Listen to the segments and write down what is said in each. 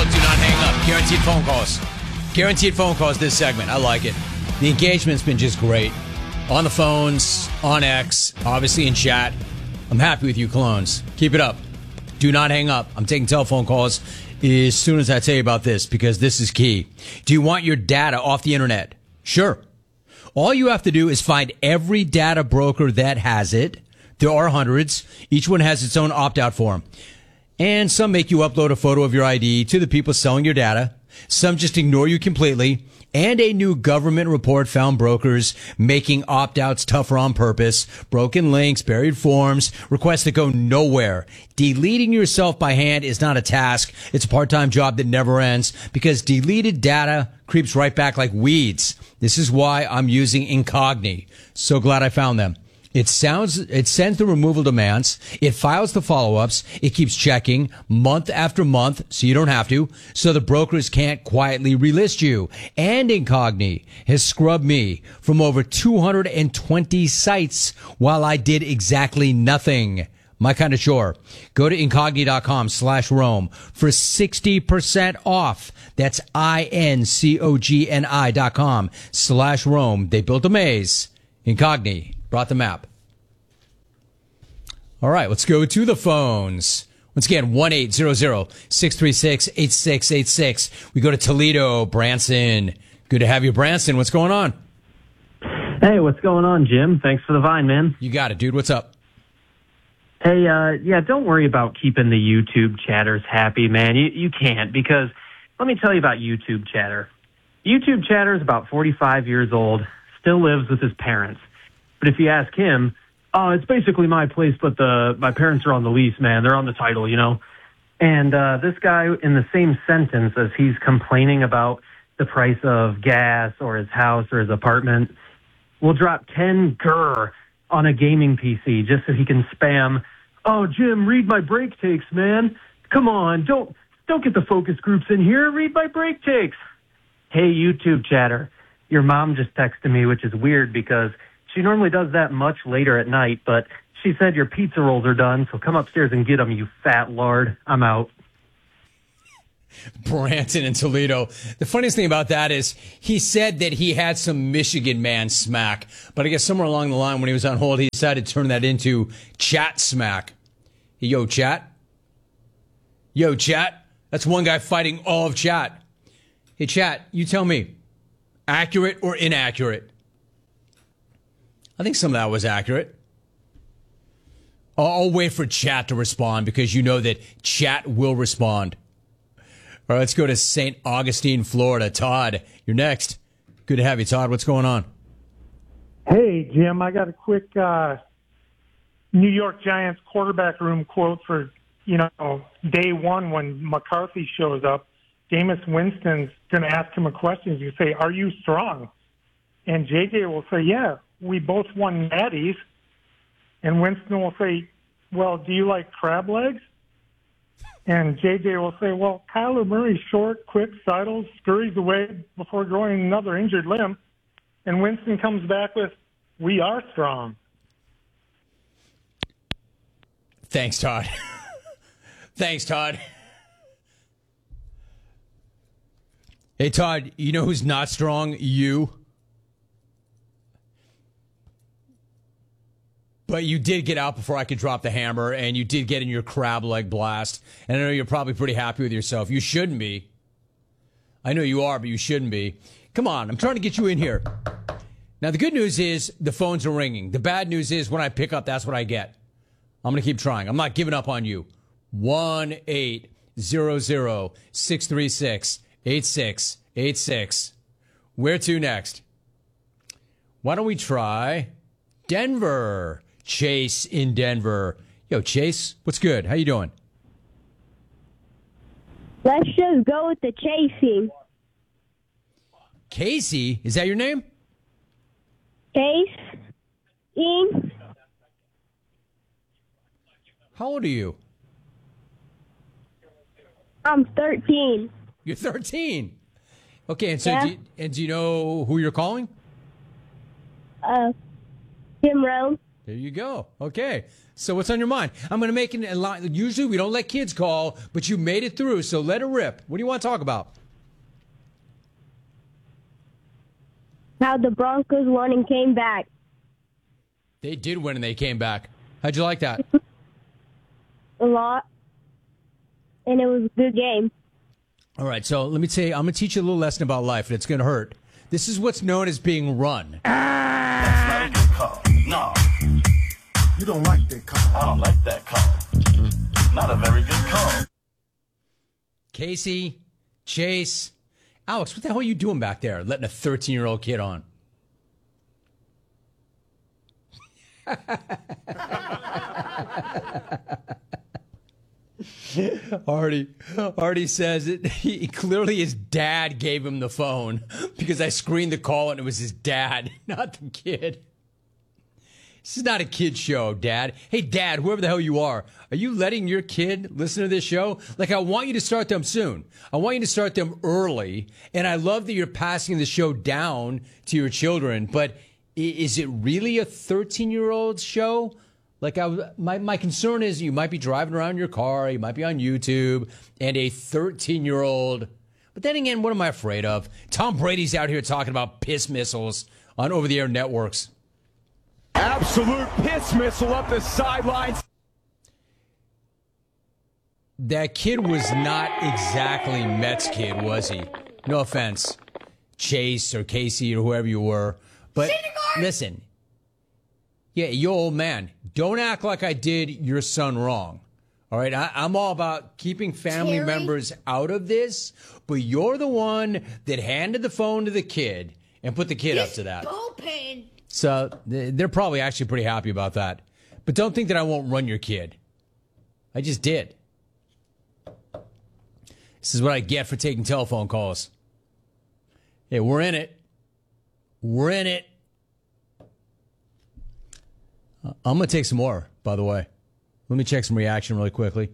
call, do not hang up. Guaranteed phone calls. Guaranteed phone calls this segment. I like it. The engagement's been just great. On the phones, on X, obviously in chat. I'm happy with you, clones. Keep it up. Do not hang up. I'm taking telephone calls as soon as I tell you about this, because this is key. Do you want your data off the internet? Sure. All you have to do is find every data broker that has it. There are hundreds. Each one has its own opt-out form. And some make you upload a photo of your ID to the people selling your data. Some just ignore you completely. And a new government report found brokers making opt-outs tougher on purpose. Broken links, buried forms, requests that go nowhere. Deleting yourself by hand is not a task. It's a part-time job that never ends, because deleted data creeps right back like weeds. This is why I'm using Incogni. So glad I found them. It sends the removal demands. It files the follow-ups. It keeps checking month after month, so you don't have to, so the brokers can't quietly relist you. And Incogni has scrubbed me from over 220 sites while I did exactly nothing. My kind of chore. Go to Incogni.com/Rome for 60% off. That's INCOGNI.com/Rome. They built a maze. Incogni brought the map. All right, let's go to the phones. Once again, 1-800-636-8686. We go to Toledo. Branson. Good to have you, Branson. What's going on? Hey, what's going on, Jim? Thanks for the vine, man. You got it, dude. What's up? Hey, yeah, don't worry about keeping the YouTube chatters happy, man. You can't, because let me tell you about YouTube chatter. YouTube chatter is about 45 years old, still lives with his parents. But if you ask him, it's basically my place, but my parents are on the lease, man. They're on the title, you know? And this guy, in the same sentence as he's complaining about the price of gas or his house or his apartment, will drop 10 grr on a gaming PC just so he can spam, "Oh, Jim, read my break takes, man. Come on, don't get the focus groups in here. Read my break takes." Hey, YouTube chatter, your mom just texted me, which is weird because she normally does that much later at night, but she said your pizza rolls are done, so come upstairs and get them, you fat lard. I'm out. Branson in Toledo. The funniest thing about that is he said that he had some Michigan man smack, but I guess somewhere along the line when he was on hold, he decided to turn that into chat smack. Hey, yo, chat. Yo, chat. That's one guy fighting all of chat. Hey, chat, you tell me, accurate or inaccurate? I think some of that was accurate. I'll wait for chat to respond, because you know that chat will respond. All right, let's go to St. Augustine, Florida. Todd, you're next. Good to have you, Todd. What's going on? Hey, Jim, I got a quick New York Giants quarterback room quote for, day one when McCarthy shows up. Jameis Winston's going to ask him a question. You say, "Are you strong?" And JJ will say, "Yeah, we both won natties." And Winston will say, "Well, do you like crab legs?" And JJ will say, "Well, Kyler Murray's short, quick, sidles, scurries away before growing another injured limb." And Winston comes back with, "We are strong." Thanks, Todd. Thanks, Todd. Hey, Todd, you know who's not strong? You. But you did get out before I could drop the hammer, and you did get in your crab leg blast. And I know you're probably pretty happy with yourself. You shouldn't be. I know you are, but you shouldn't be. Come on, I'm trying to get you in here. Now, the good news is the phones are ringing. The bad news is when I pick up, that's what I get. I'm going to keep trying. I'm not giving up on you. 1-800-636-8686. Where to next? Why don't we try Denver? Chase in Denver. Yo, Chase, what's good? How you doing? Let's just go with the chasing. Casey? Is that your name? Chasing. How old are you? I'm 13. You're 13. Okay, and so Yeah. do you know who you're calling? Jim Rome. There you go. Okay. So what's on your mind? I'm going to make it a line. Usually we don't let kids call, but you made it through, so let it rip. What do you want to talk about? How the Broncos won and came back. They did win and they came back. How'd you like that? A lot. And it was a good game. All right, so let me tell you, I'm going to teach you a little lesson about life, and it's going to hurt. This is what's known as being run. That's not a good call. No. You don't like that call. I don't like that call. Not a very good call. Casey, Chase, Alex, what the hell are you doing back there, letting a 13-year-old kid on? Artie says it. Clearly his dad gave him the phone because I screened the call and it was his dad, not the kid. This is not a kid show, Dad. Hey, Dad, whoever the hell you are you letting your kid listen to this show? Like, I want you to start them soon. I want you to start them early. And I love that you're passing the show down to your children. But is it really a 13-year-old show? Like, my concern is you might be driving around your car, you might be on YouTube, and a 13-year-old. But then again, what am I afraid of? Tom Brady's out here talking about piss missiles on over-the-air networks. Absolute piss missile up the sidelines. That kid was not exactly Mets kid, was he? No offense, Chase or Casey or whoever you were. But listen, yeah, you old man, don't act like I did your son wrong. All right, I'm all about keeping family members out of this, but you're the one that handed the phone to the kid and put the kid up to that. Bullpen. So they're probably actually pretty happy about that. But don't think that I won't run your kid. I just did. This is what I get for taking telephone calls. Hey, we're in it. We're in it. I'm going to take some more, by the way. Let me check some reaction really quickly.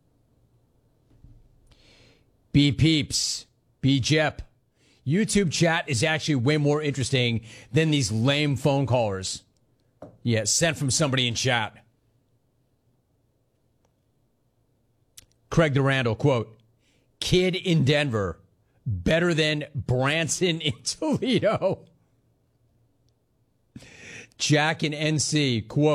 B Peeps. B Jep. YouTube chat is actually way more interesting than these lame phone callers. Yeah, sent from somebody in chat. Craig Durandal, quote, kid in Denver, better than Branson in Toledo. Jack in NC, quote,